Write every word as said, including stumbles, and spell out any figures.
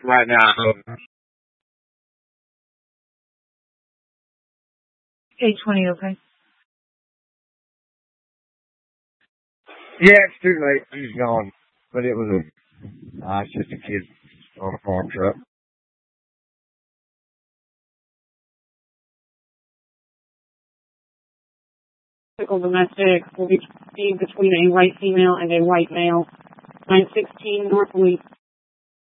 right now. eight twenty, okay. Yeah, it's too late. He's gone. But it was a, uh, it's just a kid on a farm truck. Typical domestic will be between a white female and a white male. nine sixteen North Lee.